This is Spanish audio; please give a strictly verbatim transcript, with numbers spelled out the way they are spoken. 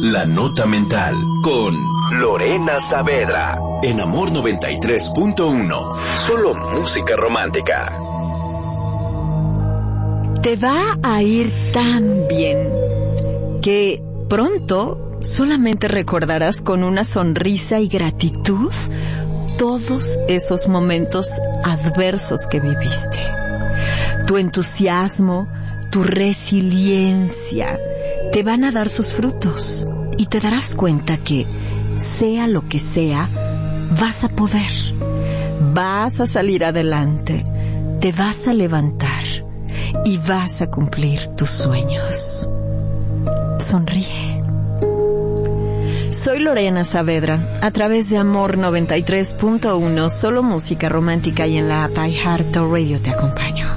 La Nota Mental con Lorena Saavedra en Amor noventa y tres punto uno. Solo música romántica. Te va a ir tan bien que pronto solamente recordarás con una sonrisa y gratitud todos esos momentos adversos que viviste. Tu entusiasmo, tu resiliencia te van a dar sus frutos y te darás cuenta que, sea lo que sea, vas a poder, vas a salir adelante, te vas a levantar y vas a cumplir tus sueños. Sonríe. Soy Lorena Saavedra, a través de Amor noventa y tres punto uno, solo música romántica, y en la app iHeartRadio te acompaño.